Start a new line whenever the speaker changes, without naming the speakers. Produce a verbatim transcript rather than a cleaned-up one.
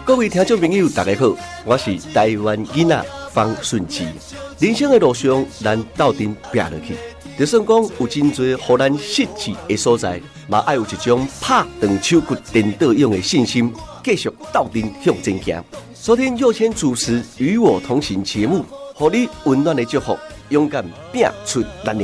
各位听众朋友，大家好，我是台湾囡仔方顺志。人生的路上，咱斗阵拼落去，就算讲有真多互咱失志的所在，嘛爱有一种拍断手骨颠倒勇的信心，继续斗阵向前行。收听佑谦主持《与我同行》节目，互你温暖的祝福，勇敢拼出咱的